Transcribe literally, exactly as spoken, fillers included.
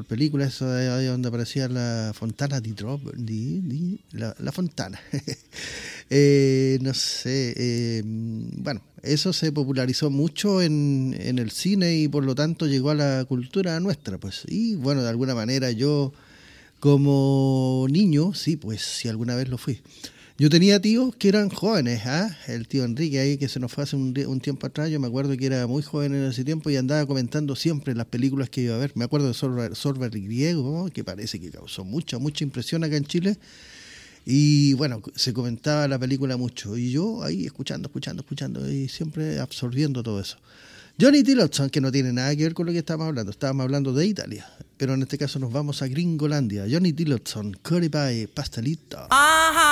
película, eso de ahí donde aparecía la Fontana di Drop, di, di, la, la Fontana. eh, no sé, eh, bueno, eso se popularizó mucho en, en el cine y por lo tanto llegó a la cultura nuestra, pues. Y bueno, de alguna manera yo como niño, sí, pues si alguna vez lo fui. Yo tenía tíos que eran jóvenes, ¿ah? El tío Enrique ahí que se nos fue hace un, un tiempo atrás, yo me acuerdo que era muy joven en ese tiempo y andaba comentando siempre las películas que iba a ver. Me acuerdo de Sorber, Sorber Griego, ¿no? Que parece que causó mucha, mucha impresión acá en Chile. Y bueno, se comentaba la película mucho. Y yo ahí escuchando, escuchando, escuchando y siempre absorbiendo todo eso. Johnny Tillotson, que no tiene nada que ver con lo que estábamos hablando. Estábamos hablando de Italia, pero en este caso nos vamos a Gringolandia. Johnny Tillotson, Curry Pie, Pastelito. Ajá.